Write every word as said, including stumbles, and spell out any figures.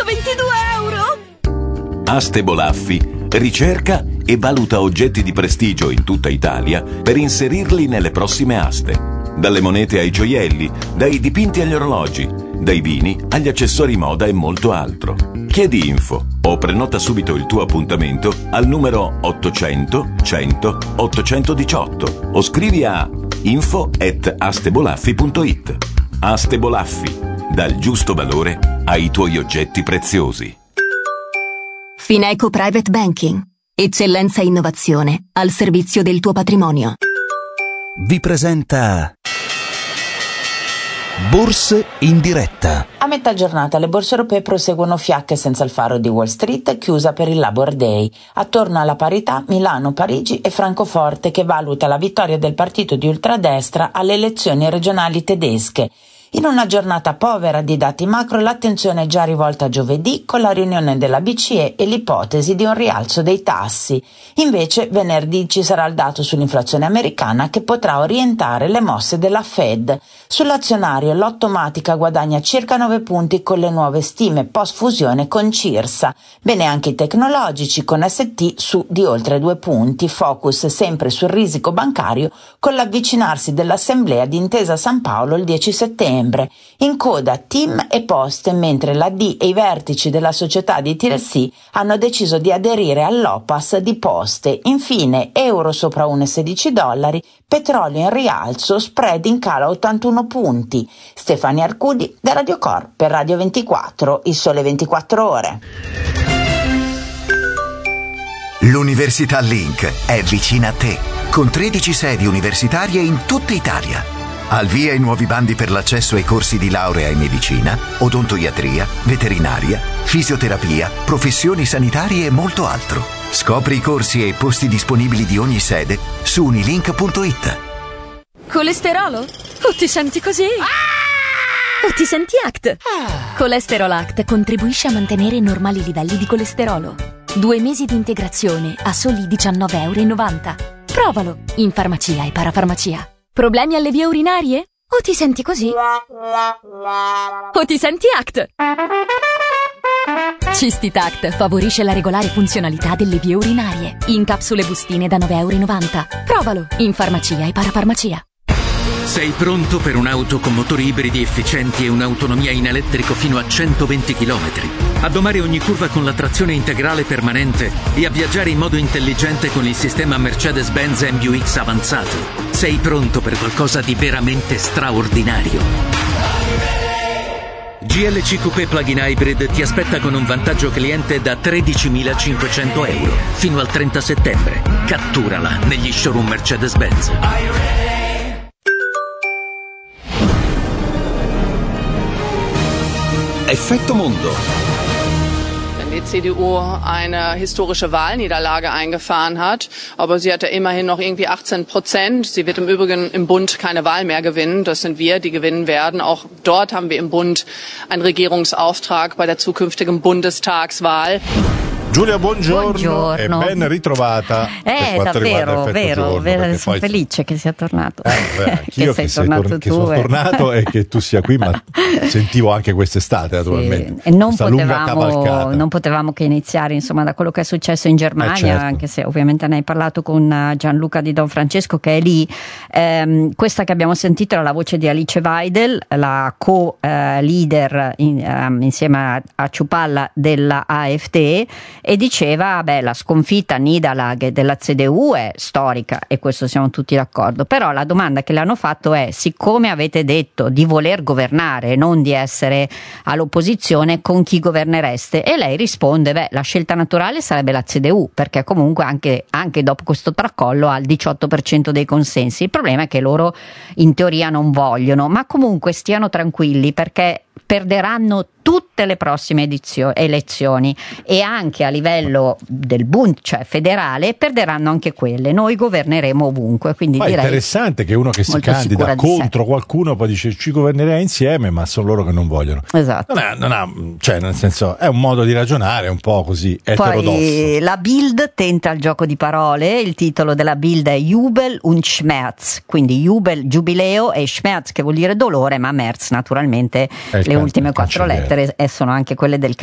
centoventidue euro! Aste Bolaffi ricerca e valuta oggetti di prestigio in tutta Italia per inserirli nelle prossime aste. Dalle monete ai gioielli, dai dipinti agli orologi, dai vini agli accessori moda e molto altro. Chiedi info o prenota subito il tuo appuntamento al numero ottocento cento ottocentodiciotto o scrivi a info at astebolaffi punto it. Aste Bolaffi, dal giusto valore ai tuoi oggetti preziosi. Fineco Private Banking. Eccellenza e innovazione al servizio del tuo patrimonio. Vi presenta Borse in diretta. A metà giornata le borse europee proseguono fiacche senza il faro di Wall Street, chiusa per il Labor Day. Attorno alla parità Milano, Parigi e Francoforte, che valuta la vittoria del partito di ultradestra alle elezioni regionali tedesche. In una giornata povera di dati macro, l'attenzione è già rivolta a giovedì con la riunione della B C E e l'ipotesi di un rialzo dei tassi. Invece venerdì ci sarà il dato sull'inflazione americana che potrà orientare le mosse della Fed. Sull'azionario l'Ottomatica guadagna circa nove punti con le nuove stime post fusione con Cirsa. Bene anche i tecnologici con S T su di oltre due punti. Focus sempre sul risico bancario con l'avvicinarsi dell'assemblea di Intesa San Paolo il dieci settembre. In coda Tim e Poste, mentre la D e i vertici della società di T L C hanno deciso di aderire all'O P A S di Poste. Infine euro sopra uno virgola sedici dollari, petrolio in rialzo, spread in calo a ottantuno punti. Stefania Arcudi da Radio Cor per Radio ventiquattro, il sole ventiquattro ore. L'Università Link è vicina a te, con tredici sedi universitarie in tutta Italia. Al via i nuovi bandi per l'accesso ai corsi di laurea in medicina, odontoiatria, veterinaria, fisioterapia, professioni sanitarie e molto altro. Scopri i corsi e i posti disponibili di ogni sede su unilink punto it. Colesterolo? O ti senti così? Ah! O ti senti Act? Ah! Colesterol Act contribuisce a mantenere normali livelli di colesterolo. Due mesi di integrazione a soli diciannove e novanta euro. Provalo in farmacia e parafarmacia. Problemi alle vie urinarie? O ti senti così? O ti senti Act? Cistitact favorisce la regolare funzionalità delle vie urinarie. In capsule bustine da nove e novanta euro. Provalo in farmacia e parafarmacia. Sei pronto per un'auto con motori ibridi efficienti e un'autonomia in elettrico fino a centoventi chilometri? A domare ogni curva con la trazione integrale permanente e a viaggiare in modo intelligente con il sistema Mercedes-Benz M B U X avanzato? Sei pronto per qualcosa di veramente straordinario? G L C Coupé Plug-in Hybrid ti aspetta con un vantaggio cliente da tredicimilacinquecento euro fino al trenta settembre. Catturala negli showroom Mercedes-Benz. Effetto Mondo. Wenn die C D U eine historische Wahlniederlage eingefahren hat, aber sie hat ja immerhin noch irgendwie achtzehn Prozent. Sie wird im Übrigen im Bund keine Wahl mehr gewinnen. Das sind wir, die gewinnen werden. Auch dort haben wir im Bund einen Regierungsauftrag bei der zukünftigen Bundestagswahl. Giulia, buongiorno, buongiorno e ben ritrovata. Eh, per davvero, vero, giorno, vero sono poi... felice che sia tornato. Eh, beh, che sei che tornato sei tor- tu. Che sono eh. tornato e che tu sia qui, ma sentivo anche quest'estate, naturalmente. Sì. E non Questa lunga potevamo, cavalcata. non potevamo che iniziare, insomma, da quello che è successo in Germania, eh, certo. anche se ovviamente ne hai parlato con Gianluca Di Don Francesco, che è lì. Ehm, questa che abbiamo sentito era la voce di Alice Weidel, la co-leader in, um, insieme a, a Ciupalla della A F D, e diceva beh, la sconfitta Niederlage della C D U è storica, e questo siamo tutti d'accordo, però la domanda che le hanno fatto è: siccome avete detto di voler governare e non di essere all'opposizione, con chi governereste? E lei risponde beh, la scelta naturale sarebbe la C D U, perché comunque anche, anche dopo questo tracollo ha il diciotto per cento dei consensi. Il problema è che loro in teoria non vogliono, ma comunque stiano tranquilli, perché perderanno tutte le prossime edizio- elezioni, e anche a livello del Bund, cioè federale, perderanno anche quelle. Noi governeremo ovunque, quindi Ma direi è interessante che uno che si candida contro qualcuno poi dice ci governerei insieme, ma sono loro che non vogliono. Esatto. Non ha, non ha, cioè nel senso è un modo di ragionare un po' così eterodosso. Poi la Bild tenta il gioco di parole, il titolo della Bild è Jubel und Schmerz, quindi Jubel, giubileo, e Schmerz che vuol dire dolore, ma Merz naturalmente le ultime quattro lettere e sono anche quelle del